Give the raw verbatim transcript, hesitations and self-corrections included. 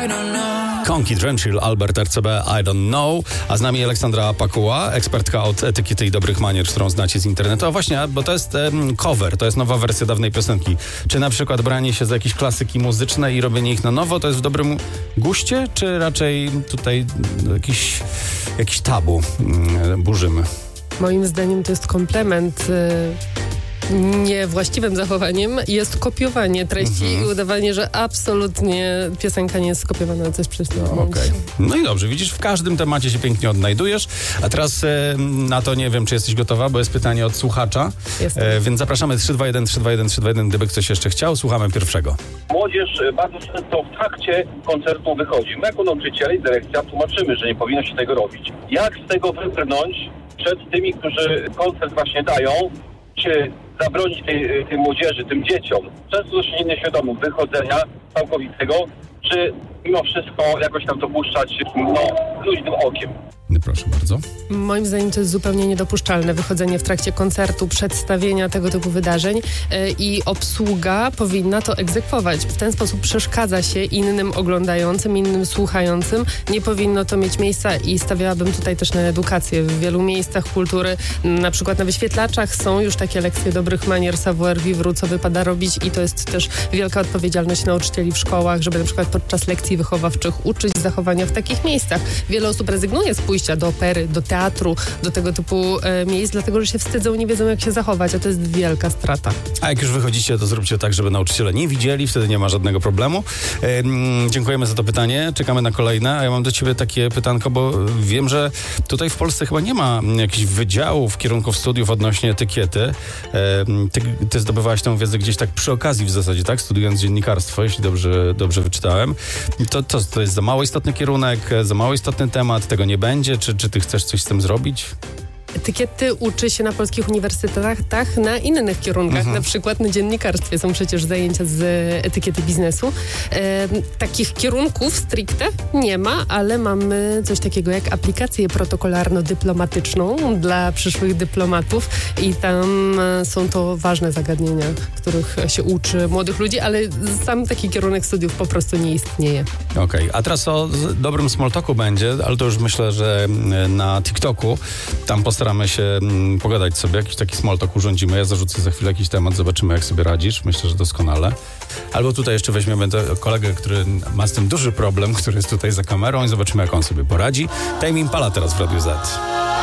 Konki Drenchill, Albert R C B, I don't know. A z nami Aleksandra Pakuła, ekspertka od etykiety i dobrych manier, którą znacie z internetu. A właśnie, bo to jest um, cover, to jest nowa wersja dawnej piosenki. Czy na przykład branie się za jakieś klasyki muzyczne i robienie ich na nowo, to jest w dobrym guście, czy raczej tutaj jakiś, jakiś tabu um, burzymy? Moim zdaniem to jest komplement. Y- Niewłaściwym zachowaniem jest kopiowanie treści mhm. i udawanie, że absolutnie piosenka nie jest skopiowana, to jest przecież no, okay. No i dobrze, widzisz, w każdym temacie się pięknie odnajdujesz. A teraz e, na to nie wiem, czy jesteś gotowa, bo jest pytanie od słuchacza. E, więc zapraszamy trzy dwa jeden, trzy dwa jeden, trzy dwa jeden, gdyby ktoś jeszcze chciał. Słuchamy pierwszego. Młodzież bardzo często w trakcie koncertu wychodzi. My jako nauczyciele i dyrekcja tłumaczymy, że nie powinno się tego robić. Jak z tego wybrnąć przed tymi, którzy koncert właśnie dają, czy zabronić tej, tej młodzieży, tym dzieciom, często dość nieświadomym wychodzenia całkowitego, czy mimo wszystko jakoś tam dopuszczać no, luźnym okiem. Proszę bardzo. Moim zdaniem to jest zupełnie niedopuszczalne wychodzenie w trakcie koncertu, przedstawienia tego typu wydarzeń yy, i obsługa powinna to egzekwować. W ten sposób przeszkadza się innym oglądającym, innym słuchającym. Nie powinno to mieć miejsca i stawiałabym tutaj też na edukację. W wielu miejscach kultury, na przykład na wyświetlaczach są już takie lekcje dobrych manier, savoir-vivre, co wypada robić i to jest też wielka odpowiedzialność nauczycieli w szkołach, żeby na przykład podczas lekcji wychowawczych uczyć zachowania w takich miejscach. Wiele osób rezygnuje z pójścia do opery, do teatru, do tego typu e, miejsc, dlatego, że się wstydzą i nie wiedzą, jak się zachować, a to jest wielka strata. A jak już wychodzicie, to zróbcie tak, żeby nauczyciele nie widzieli, wtedy nie ma żadnego problemu. E, m, dziękujemy za to pytanie, czekamy na kolejne, a ja mam do ciebie takie pytanko, bo wiem, że tutaj w Polsce chyba nie ma jakichś wydziałów, kierunków studiów odnośnie etykiety. E, ty, ty zdobywałaś tę wiedzę gdzieś tak przy okazji w zasadzie, tak? Studiując dziennikarstwo, jeśli dobrze, dobrze wyczytałem. To, to, to jest za mało istotny kierunek, za mało istotny temat, tego nie będzie, czy Czy ty chcesz coś z tym zrobić? Etykiety uczy się na polskich uniwersytetach na innych kierunkach, mhm. na przykład na dziennikarstwie są przecież zajęcia z etykiety biznesu. E, takich kierunków stricte nie ma, ale mamy coś takiego jak aplikację protokolarno-dyplomatyczną dla przyszłych dyplomatów i tam są to ważne zagadnienia, których się uczy młodych ludzi, ale sam taki kierunek studiów po prostu nie istnieje. Okej, okay. A teraz o dobrym small talku będzie, ale to już myślę, że na TikToku tam postaramy się mm, pogadać sobie, jakiś taki small talk urządzimy. Ja zarzucę za chwilę jakiś temat, zobaczymy, jak sobie radzisz. Myślę, że doskonale. Albo tutaj jeszcze weźmiemy kolegę, który ma z tym duży problem, który jest tutaj za kamerą i zobaczymy, jak on sobie poradzi. Tame Impala teraz w Radiu Z.